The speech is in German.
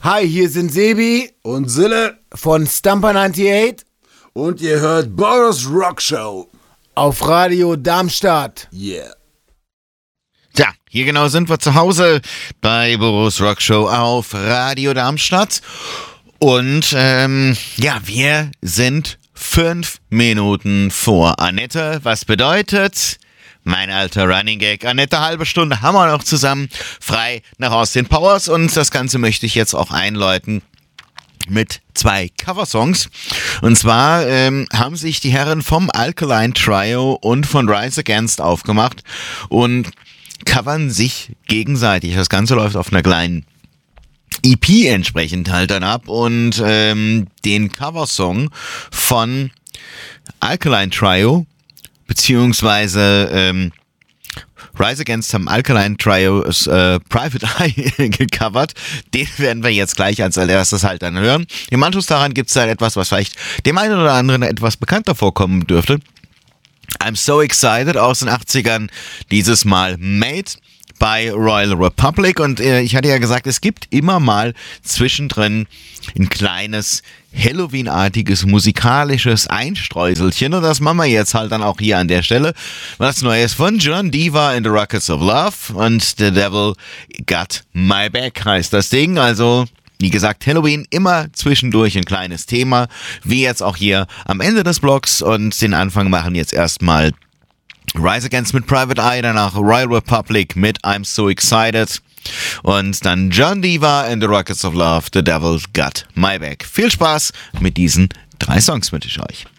Hi, hier sind Sebi und Sille von Stamper 98 und ihr hört Boris Rock Show auf Radio Darmstadt. Yeah. Tja, hier genau sind wir zu Hause bei Boris Rock Show auf Radio Darmstadt. Und wir sind 5 Minuten vor Annette. Was bedeutet, mein alter Running Gag, Annette, halbe Stunde haben wir noch zusammen, frei nach Austin Powers. Und das Ganze möchte ich jetzt auch einläuten mit 2 Coversongs. Und zwar haben sich die Herren vom Alkaline Trio und von Rise Against aufgemacht und covern sich gegenseitig. Das Ganze läuft auf einer kleinen EP entsprechend halt dann ab. Und den Coversong von Alkaline Trio beziehungsweise Rise Against haben Alkaline Trio's Private Eye gecovert. Den werden wir jetzt gleich als erstes halt dann hören. Im Anschluss daran gibt es dann etwas, was vielleicht dem einen oder anderen etwas bekannter vorkommen dürfte. I'm So Excited aus den 80ern, dieses Mal Made bei Royal Republic. Und ich hatte ja gesagt, es gibt immer mal zwischendrin ein kleines Halloween-artiges musikalisches Einstreuselchen. Und das machen wir jetzt halt dann auch hier an der Stelle. Was Neues von John Diva in The Rockets of Love und The Devil Got My Back heißt das Ding. Also, wie gesagt, Halloween immer zwischendurch ein kleines Thema, wie jetzt auch hier am Ende des Blogs. Und den Anfang machen jetzt erstmal Rise Against mit Private Eye, danach Royal Republic mit I'm So Excited und dann John Diva in The Rockets of Love, The Devil Got My Back. Viel Spaß mit diesen 3 Songs wünsche ich euch.